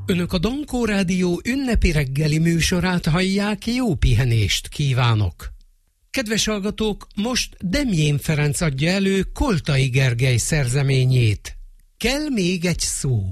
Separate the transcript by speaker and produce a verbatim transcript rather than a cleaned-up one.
Speaker 1: Önök a Dankó Rádió ünnepi reggeli műsorát hallják, jó pihenést kívánok! Kedves hallgatók, most Demjén Ferenc adja elő Koltai Gergely szerzeményét. Kell még egy szó.